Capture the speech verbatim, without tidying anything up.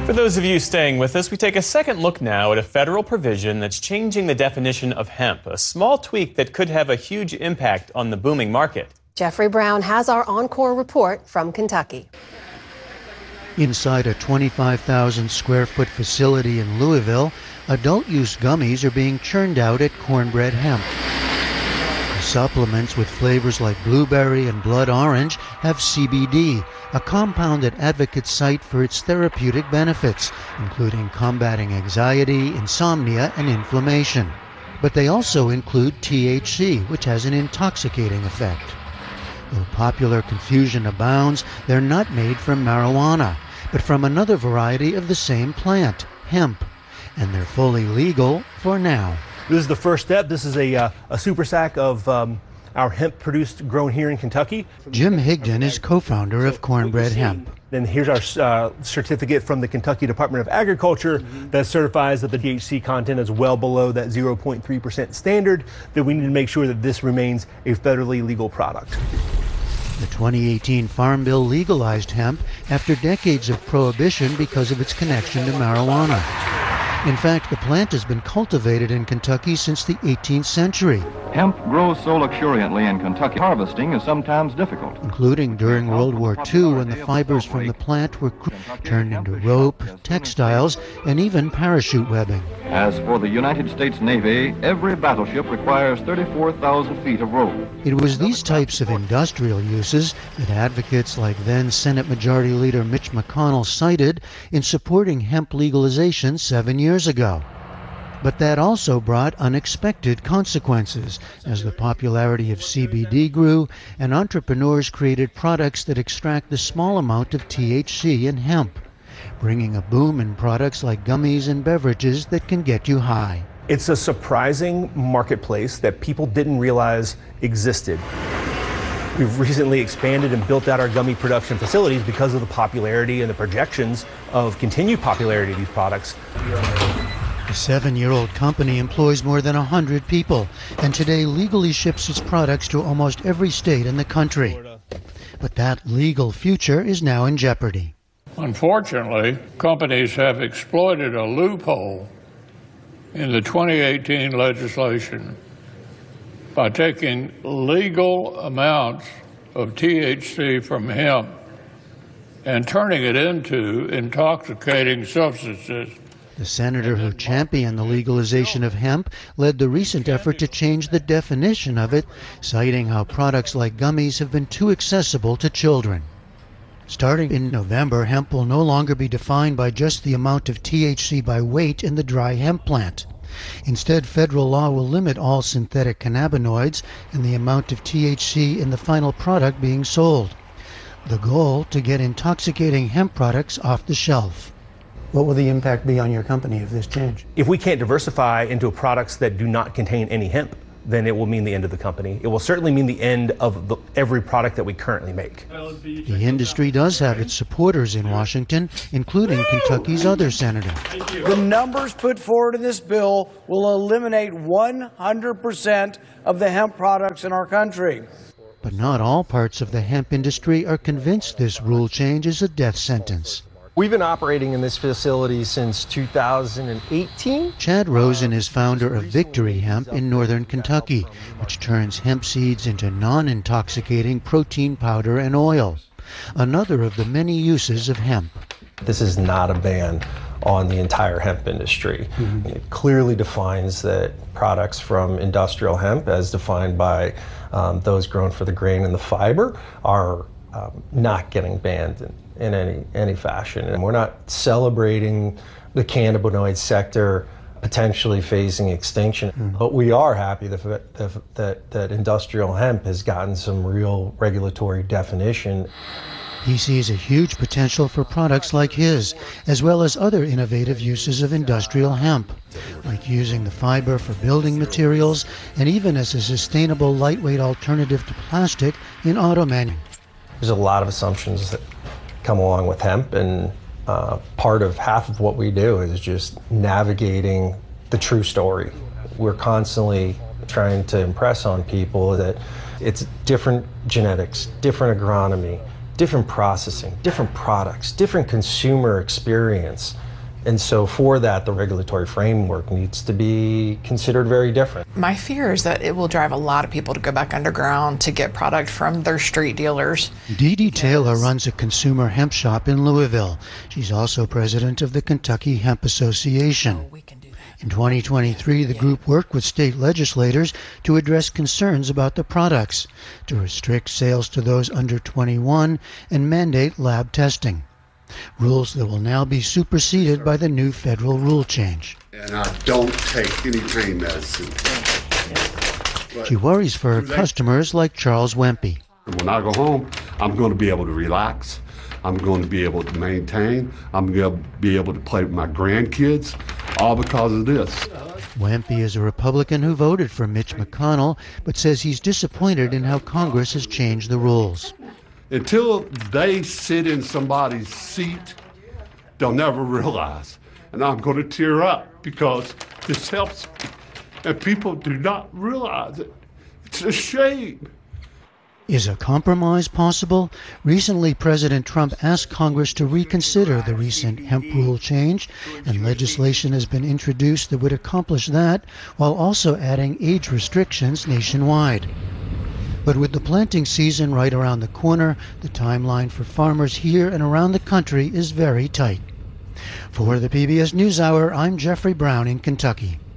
For those of you staying with us, we take a second look now at a federal provision that's changing the definition of hemp, a small tweak that could have a huge impact on the booming market. Jeffrey Brown has our encore report from Kentucky. Inside a twenty-five thousand square foot facility in Louisville, adult-use gummies are being churned out at Cornbread Hemp. The supplements with flavors like blueberry and blood orange have C B D, a compound that advocates cite for its therapeutic benefits, including combating anxiety, insomnia, and inflammation. But they also include T H C, which has an intoxicating effect. Though popular confusion abounds, they're not made from marijuana, but from another variety of the same plant, hemp. And they're fully legal for now. This is the first step. This is a, uh, a super sack of um, our hemp produced, grown here in Kentucky. Jim Higdon is co-founder of Cornbread Hemp. Then here's our uh, certificate from the Kentucky Department of Agriculture mm-hmm. that certifies that the T H C content is well below that zero point three percent standard, that we need to make sure that this remains a federally legal product. The twenty eighteen Farm Bill legalized hemp after decades of prohibition because of its connection to marijuana. In fact, the plant has been cultivated in Kentucky since the eighteenth century. Hemp grows so luxuriantly in Kentucky, harvesting is sometimes difficult. Including during World War Two, when the fibers from the plant were turned into rope, textiles, and even parachute webbing. As for the United States Navy, every battleship requires thirty-four thousand feet of rope. It was these types of industrial uses that advocates like then Senate Majority Leader Mitch McConnell cited in supporting hemp legalization seven years ago. But that also brought unexpected consequences as the popularity of C B D grew and entrepreneurs created products that extract the small amount of T H C in hemp, bringing a boom in products like gummies and beverages that can get you high. It's a surprising marketplace that people didn't realize existed. We've recently expanded and built out our gummy production facilities because of the popularity and the projections of continued popularity of these products. The seven-year-old company employs more than one hundred people and today legally ships its products to almost every state in the country. But that legal future is now in jeopardy. Unfortunately, companies have exploited a loophole in the twenty eighteen legislation by taking legal amounts of T H C from hemp and turning it into intoxicating substances. The senator who championed the legalization of hemp led the recent effort to change the definition of it, citing how products like gummies have been too accessible to children. Starting in November, hemp will no longer be defined by just the amount of T H C by weight in the dry hemp plant. Instead, federal law will limit all synthetic cannabinoids and the amount of T H C in the final product being sold. The goal, to get intoxicating hemp products off the shelf. What will the impact be on your company of this change? If we can't diversify into products that do not contain any hemp, then it will mean the end of the company. It will certainly mean the end of the, every product that we currently make. The industry does have its supporters in Washington, including Kentucky's other senator. The numbers put forward in this bill will eliminate one hundred percent of the hemp products in our country. But not all parts of the hemp industry are convinced this rule change is a death sentence. We've been operating in this facility since two thousand eighteen. Chad Rosen is founder of Victory Hemp in northern Kentucky, which turns hemp seeds into non-intoxicating protein powder and oil, another of the many uses of hemp. This is not a ban on the entire hemp industry. Mm-hmm. It clearly defines that products from industrial hemp, as defined by um, those grown for the grain and the fiber, are um, not getting banned in, in any any fashion. And we're not celebrating the cannabinoid sector potentially facing extinction, mm. but we are happy that, that, that, that industrial hemp has gotten some real regulatory definition. He sees a huge potential for products like his, as well as other innovative uses of industrial hemp, like using the fiber for building materials and even as a sustainable lightweight alternative to plastic in auto manufacturing. There's a lot of assumptions that come along with hemp, and uh, part of half of what we do is just navigating the true story. We're constantly trying to impress on people that it's different genetics, different agronomy, different processing, different products, different consumer experience. And so for that, the regulatory framework needs to be considered very different. My fear is that it will drive a lot of people to go back underground to get product from their street dealers. Dee Dee Taylor runs a consumer hemp shop in Louisville. She's also president of the Kentucky Hemp Association. In twenty twenty-three, the group worked with state legislators to address concerns about the products, to restrict sales to those under twenty-one, and mandate lab testing. Rules that will now be superseded by the new federal rule change. And I don't take any pain medicine. She worries for her customers like Charles Wempy. When I go home, I'm going to be able to relax. I'm going to be able to maintain. I'm going to be able to play with my grandkids, all because of this. Wempy is a Republican who voted for Mitch McConnell, but says he's disappointed in how Congress has changed the rules. Until they sit in somebody's seat, they'll never realize. And I'm going to tear up because this helps me. And people do not realize it. It's a shame. Is a compromise possible? Recently, President Trump asked Congress to reconsider the recent hemp rule change, and legislation has been introduced that would accomplish that while also adding age restrictions nationwide. But with the planting season right around the corner, the timeline for farmers here and around the country is very tight. For the P B S NewsHour, I'm Jeffrey Brown in Kentucky.